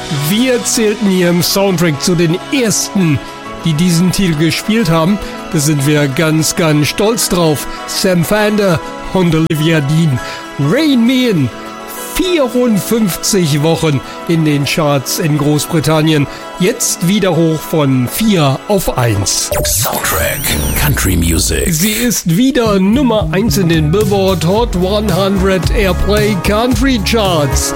Wir zählten hier im Soundtrack zu den ersten, die diesen Titel gespielt haben. Da sind wir ganz, ganz stolz drauf. Sam Fender und Olivia Dean. Rain Man. 54 Wochen in den Charts in Großbritannien. Jetzt wieder hoch von 4 auf 1. Soundtrack Country Music. Sie ist wieder Nummer 1 in den Billboard Hot 100 Airplay Country Charts.